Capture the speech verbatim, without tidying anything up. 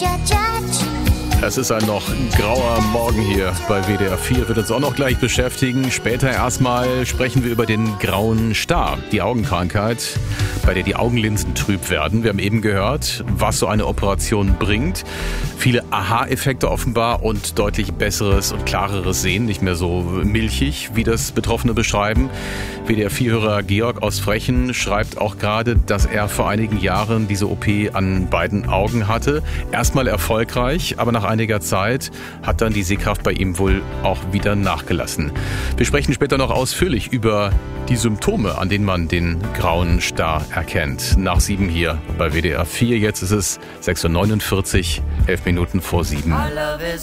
Es ist ein noch grauer Morgen hier bei W D R vier, wird uns auch noch gleich beschäftigen. Später erstmal sprechen wir über den grauen Star, die Augenkrankheit, bei der die Augenlinsen trüb werden. Wir haben eben gehört, was so eine Operation bringt. Viele Aha-Effekte offenbar und deutlich besseres und klareres Sehen, nicht mehr so milchig, wie das Betroffene beschreiben. W D R vier-Hörer Georg aus Frechen schreibt auch gerade, dass er vor einigen Jahren diese O P an beiden Augen hatte. Erstmal erfolgreich, aber nach einiger Zeit hat dann die Sehkraft bei ihm wohl auch wieder nachgelassen. Wir sprechen später noch ausführlich über die Symptome, an denen man den grauen Star erkennt. Nach sieben hier bei W D R vier. Jetzt ist es sechs Uhr neunundvierzig, elf Minuten vor sieben.